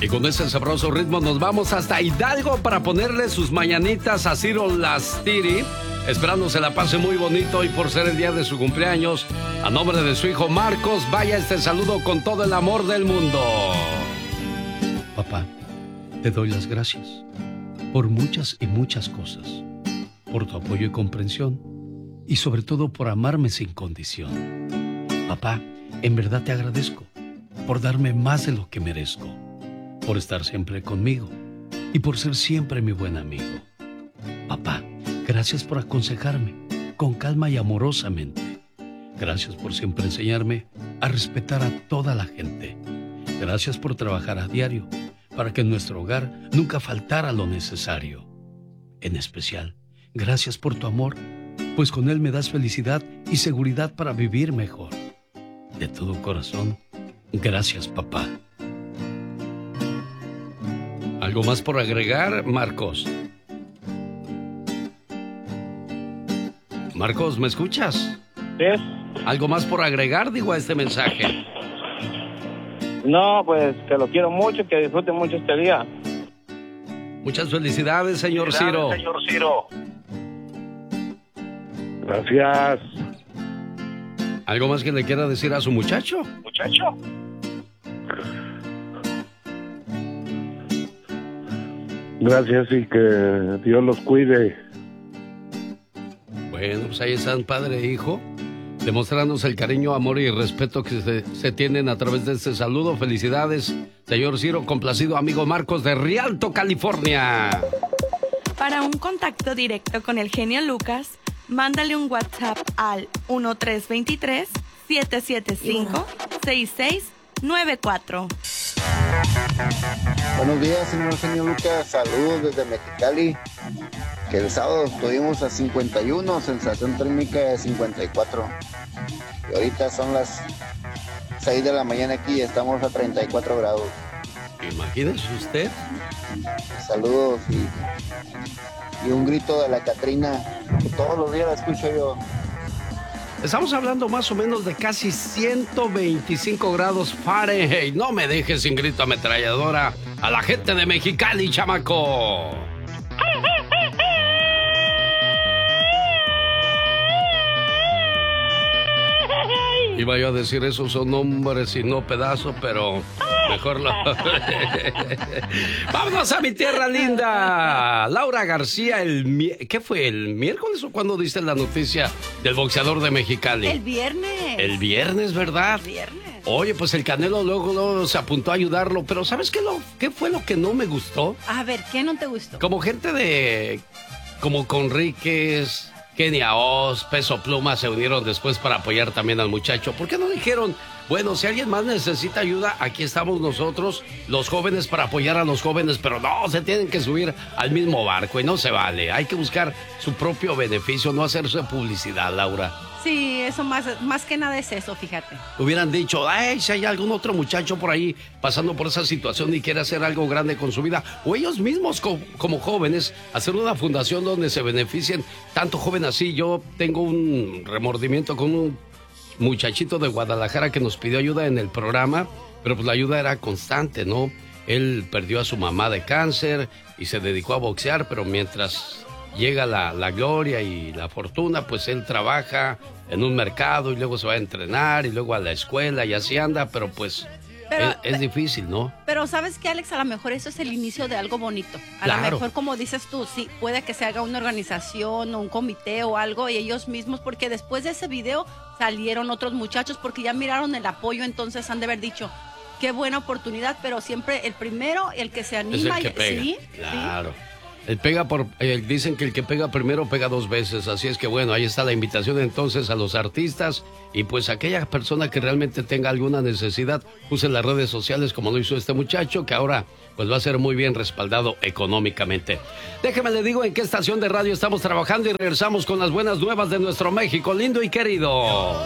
Y con ese sabroso ritmo nos vamos hasta Hidalgo para ponerle sus mañanitas a Ciro Lastiri, esperando se la pase muy bonito y por ser el día de su cumpleaños. A nombre de su hijo Marcos, vaya este saludo con todo el amor del mundo. Papá, te doy las gracias por muchas y muchas cosas, por tu apoyo y comprensión, y sobre todo por amarme sin condición. Papá, en verdad te agradezco por darme más de lo que merezco, por estar siempre conmigo y por ser siempre mi buen amigo. Papá, gracias por aconsejarme con calma y amorosamente. Gracias por siempre enseñarme a respetar a toda la gente. Gracias por trabajar a diario para que en nuestro hogar nunca faltara lo necesario. En especial, gracias por tu amor, pues con él me das felicidad y seguridad para vivir mejor. De todo corazón, gracias, papá. ¿Algo más por agregar, Marcos? Marcos, ¿me escuchas? Sí. ¿Algo más por agregar, digo, a este mensaje? No, pues que lo quiero mucho, que disfrute mucho este día. Muchas felicidades, señor Ciro. Gracias. ¿Algo más que le quiera decir a su muchacho? Gracias y que Dios los cuide. Bueno, pues ahí están, padre e hijo, demostrándose el cariño, amor y respeto que se tienen a través de este saludo. Felicidades, señor Ciro, complacido amigo Marcos de Rialto, California. Para un contacto directo con el genio Lucas, mándale un WhatsApp al 1323-775-6694. Buenos días, señor genio Lucas. Saludos desde Mexicali. Que el sábado estuvimos a 51, sensación térmica de 54. Y ahorita son las 6 de la mañana aquí y estamos a 34 grados. Imagínese usted. Saludos y un grito de la Catrina, que todos los días la escucho yo. Estamos hablando más o menos de casi 125 grados Fahrenheit. No me dejes sin grito ametralladora a la gente de Mexicali, chamaco. Iba yo a decir, esos son hombres y no pedazos, pero mejor lo... ¡Vámonos a mi tierra linda! Laura García, ¿qué fue? ¿El miércoles o cuándo diste la noticia del boxeador de Mexicali? El viernes. El viernes, ¿verdad? El viernes. Oye, pues el Canelo luego se apuntó a ayudarlo, pero ¿sabes qué fue lo que no me gustó? A ver, ¿qué no te gustó? Como gente como Conríquez, Kenia Oz, Peso Pluma se unieron después para apoyar también al muchacho. ¿Por qué no dijeron, bueno, si alguien más necesita ayuda, aquí estamos nosotros, los jóvenes, para apoyar a los jóvenes? Pero no, se tienen que subir al mismo barco y no se vale. Hay que buscar su propio beneficio, no hacerse publicidad, Laura. Sí, eso más que nada es eso, fíjate. Hubieran dicho, ay, si hay algún otro muchacho por ahí pasando por esa situación y quiere hacer algo grande con su vida, o ellos mismos como jóvenes, hacer una fundación donde se beneficien tanto joven así. Yo tengo un remordimiento con un muchachito de Guadalajara que nos pidió ayuda en el programa, pero pues la ayuda era constante, ¿no? Él perdió a su mamá de cáncer y se dedicó a boxear, pero mientras llega la gloria y la fortuna, pues él trabaja en un mercado y luego se va a entrenar y luego a la escuela y así anda, pero pues es difícil, ¿no? Pero ¿sabes qué, Alex? A lo mejor eso es el inicio de algo bonito. A Claro. lo mejor, como dices tú, sí, puede que se haga una organización o un comité o algo y ellos mismos, porque después de ese video salieron otros muchachos porque ya miraron el apoyo, entonces han de haber dicho, qué buena oportunidad, pero siempre el primero, el que se anima. Es el que pega. Sí, Claro. Dicen que el que pega primero pega dos veces, así es que bueno, ahí está la invitación entonces a los artistas y pues aquella persona que realmente tenga alguna necesidad, use las redes sociales como lo hizo este muchacho, que ahora pues va a ser muy bien respaldado económicamente. Déjeme le digo en qué estación de radio estamos trabajando y regresamos con las buenas nuevas de nuestro México lindo y querido.